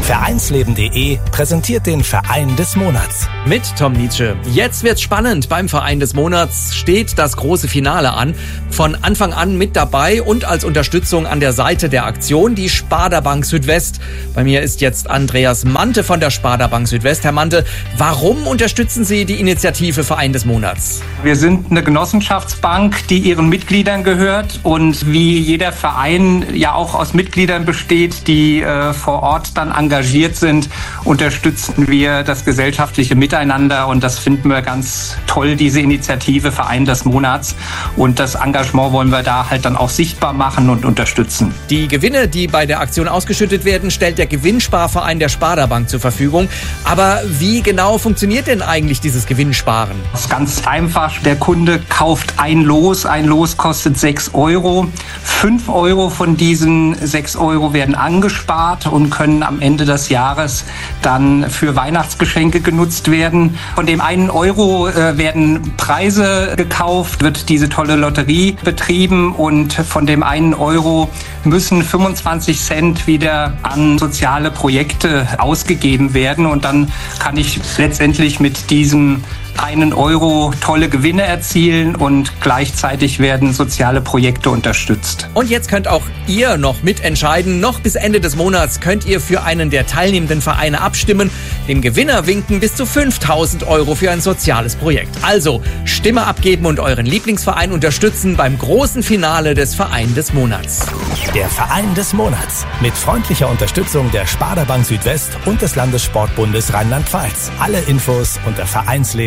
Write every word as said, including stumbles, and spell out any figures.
Vereinsleben punkt de präsentiert den Verein des Monats. Mit Tom Nietzsche. Jetzt wird's spannend. Beim Verein des Monats steht das große Finale an. Von Anfang an mit dabei und als Unterstützung an der Seite der Aktion die Sparda Bank Südwest. Bei mir ist jetzt Andreas Mante von der Sparda Bank Südwest. Herr Mante, warum unterstützen Sie die Initiative Verein des Monats? Wir sind eine Genossenschaftsbank, die ihren Mitgliedern gehört und wie jeder Verein ja auch aus Mitgliedern besteht, die äh, vor Ort dann engagiert sind, unterstützen wir das gesellschaftliche Miteinander und das finden wir ganz toll, diese Initiative Verein des Monats, und das Engagement wollen wir da halt dann auch sichtbar machen und unterstützen. Die Gewinne, die bei der Aktion ausgeschüttet werden, stellt der Gewinnsparverein der Sparda Bank zur Verfügung. Aber wie genau funktioniert denn eigentlich dieses Gewinnsparen? Das ist ganz einfach. Der Kunde kauft ein Los. Ein Los kostet sechs Euro. Fünf Euro von diesen sechs Euro werden angespart und können am Ende des Jahres dann für Weihnachtsgeschenke genutzt werden. Von dem einen Euro äh, werden Preise gekauft, wird diese tolle Lotterie betrieben, und von dem einen Euro müssen fünfundzwanzig Cent wieder an soziale Projekte ausgegeben werden, und dann kann ich letztendlich mit diesem einen Euro tolle Gewinne erzielen und gleichzeitig werden soziale Projekte unterstützt. Und jetzt könnt auch ihr noch mitentscheiden. Noch bis Ende des Monats könnt ihr für einen der teilnehmenden Vereine abstimmen. Dem Gewinner winken bis zu fünftausend Euro für ein soziales Projekt. Also Stimme abgeben und euren Lieblingsverein unterstützen beim großen Finale des Verein des Monats. Der Verein des Monats mit freundlicher Unterstützung der Sparda Bank Südwest und des Landessportbundes Rheinland-Pfalz. Alle Infos unter Vereinsleben